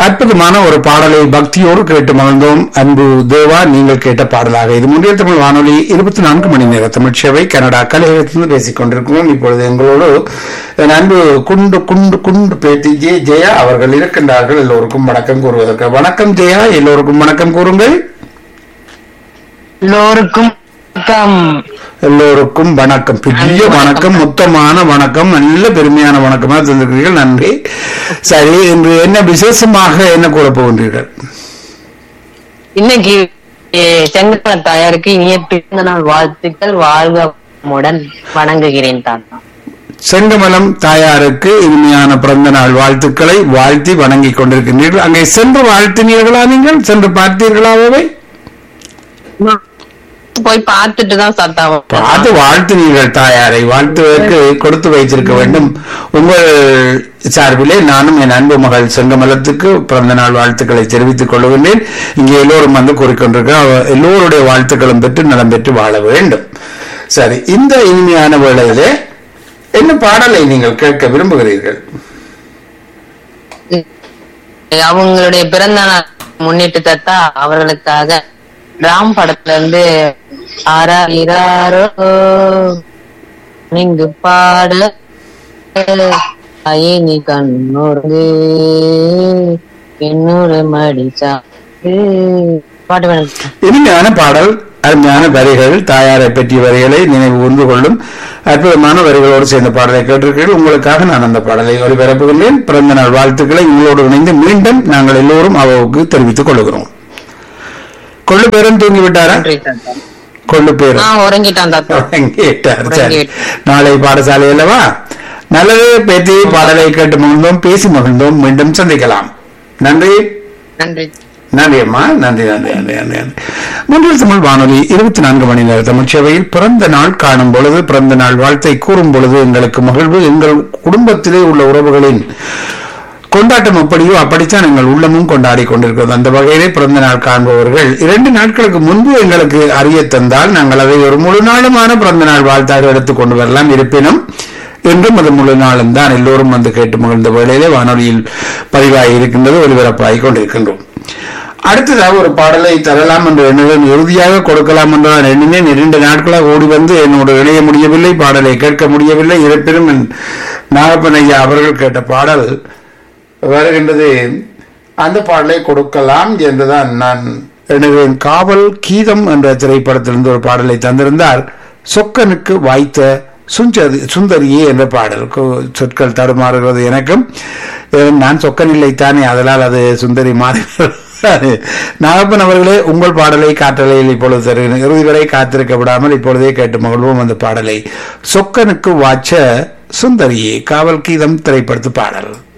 அற்புதமான ஒரு பாடலை பக்தியோடு கேட்டு மகிழ்ந்தோம். அன்பு தேவா, நீங்கள் கேட்ட பாடலாக இது முன்னிய தமிழ் வானொலி 24 மணி நேர தமிழ் சேவை கனடா கலையகத்திலிருந்து பேசிக் கொண்டிருக்கிறோம். இப்பொழுது எங்களோடு என் அன்பு குண்டு குண்டு குண்டு பேட்டி ஜெயா அவர்கள் இருக்கின்றார்கள். எல்லோருக்கும் வணக்கம் கூறுவதற்கு. வணக்கம் ஜெயா, எல்லோருக்கும் வணக்கம் கூறுங்கள். எல்லோருக்கும் எல்லோருக்கும் வணக்கம், பெரிய வணக்கம், மொத்தமான வணக்கம், நல்ல பெருமையான வணக்கமாக தந்திருக்கிறீர்கள். நன்றி. சரி, இன்று என்ன விசேஷமாக என்ன கூற போகின்றீர்கள்? இன்னைக்கு செங்கமல தாயாருக்கு இனிய பிறந்த நாள் வாழ்த்துக்கள். வாழ்வுடன் வணங்குகிறேன் தாத்தா. செங்கமலம் தாயாருக்கு இனிமையான பிறந்த நாள் வாழ்த்துக்களை வாழ்த்தி வணங்கிக் கொண்டிருக்கின்றீர்கள். அங்கே சென்று வாழ்த்தினீர்களா? நீங்கள் சென்று பார்த்தீர்களாவே? போய் பார்த்துட்டு தான் சத்தாவும் பார்த்து வாழ்த்தினீர்கள். தாயாரை வாழ்த்துவதற்கு கொடுத்து வைத்திருக்க வேண்டும். உங்கள் சார்பிலே நானும் என் அன்பு மகள் செங்கமலத்துக்கு பிறந்த நாள் வாழ்த்துக்களை தெரிவித்துக் கொள்கின்றேன். இங்கே எல்லோரும் வந்து கூறிக்கொண்டிருக்க எல்லோருடைய வாழ்த்துக்களும் பெற்று நலம் பெற்று வாழ வேண்டும். சரி, இந்த இனிமையான வேளையிலே என்ன பாடலை நீங்கள் கேட்க விரும்புகிறீர்கள்? அவங்களுடைய பிறந்த நாள் முன்னிட்டு தத்தா அவர்களுக்காக ராம் படத்துல இருந்து ஆராரோ நீங்கு பாட அயனி கண்ணோர்ந்து என்னோட மடிச்சா பாட்டு வேணும். இனிமையான பாடல், அருமையான வரிகள், தாயாரை பற்றிய வரிகளை நினைவு ஒன்று கொள்ளும் அற்புதமான வரிகளோடு சேர்ந்த பாடலை கேட்டிருக்கிறீர்கள். உங்களுக்காக நான் அந்த பாடலை ஒளிபரப்புகின்றேன். பிறந்த நாள் வாழ்த்துக்களை உங்களோடு இணைந்து மீண்டும் நாங்கள் எல்லோரும் அவருக்கு தெரிவித்துக் கொள்கிறோம். கொள்ளு பேரன் தூங்கி விட்டாரா? கொள்ளு பேரன் உறங்கிட்டார். நாளை பாடசாலை அல்லவா? நல்லது. பேத்தி பாடலை கேட்டு மகிழ்ந்தோம், பேசி மகிழ்ந்தோம். மீண்டும் சந்திக்கலாம். நன்றி. நன்றி. நன்றி அம்மா, நன்றி நன்றி நன்றி நன்றி நன்றி. முன்னில் தமிழ் வானொலி 24 மணி நேர தமிழ் சேவையில் பிறந்த நாள் காணும் பொழுது, பிறந்த நாள் வாழ்த்தை கூறும் பொழுது எங்களுக்கு மகிழ்வு. எங்கள் குடும்பத்திலே உள்ள உறவுகளின் கொண்டாட்டம் எப்படியோ அப்படித்தான் எங்கள் உள்ளமும் கொண்டாடி கொண்டிருக்கிறது. அந்த வகையிலே பிறந்த நாள் காண்பவர்கள் 2 நாட்களுக்கு முன்பு எங்களுக்கு அறிய தந்தால் நாங்கள் அதை ஒரு முழு நாளுமான பிறந்த நாள் வாழ்த்தாக எடுத்துக் கொண்டு வரலாம். இருப்பினும் என்றும் அது முழு நாளும் தான். எல்லோரும் வந்து கேட்டு மகிழ்ந்த வேளையிலே வானொலியில் பதிவாகி இருக்கின்றது, ஒலிபரப்பாகி கொண்டிருக்கின்றோம். அடுத்ததாக ஒரு பாடலை தரலாம் என்று எண்ணுடன் இறுதியாக கொடுக்கலாம் என்று நான் எண்ணினேன். 2 நாட்களாக ஓடி வந்து என்னோடு இணைய முடியவில்லை, பாடலை கேட்க முடியவில்லை. இருப்பினும் நாகப்பன் ஐயா அவர்கள் கேட்ட பாடல் வருகின்றது. அந்த பாடலை கொடுக்கலாம் என்றுதான் நான் எண்ணுகிறேன். காவல் கீதம் என்ற திரைப்படத்திலிருந்து ஒரு பாடலை தந்திருந்தார். சொக்கனுக்கு வாய்த்த சுந்தரியே என்ற பாடல். சொற்கள் தடுமாறுகிறது எனக்கும். நான் சொக்கன் இல்லைத்தானே, அதனால் அது சுந்தரி மாறி. நாகப்பன் அவர்களே, உங்கள் பாடலை காற்றலையில் இப்பொழுது தருகிறேன். இறுதி வரை காத்திருக்க விடாமல் இப்பொழுதே கேட்டு மகிழ்வோம் அந்த பாடலை. சொக்கனுக்கு வாய்ச்ச சுந்தரியே, காவல் கீதம் திரைப்படத்து பாடல்.